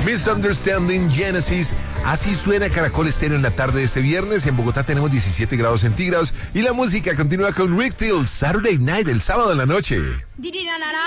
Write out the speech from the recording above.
Misunderstanding Genesis. Así suena Caracol Estéreo en la tarde de este viernes. En Bogotá tenemos 17 grados centígrados y la música continúa con Rick Field, Saturday Night, el sábado en la noche.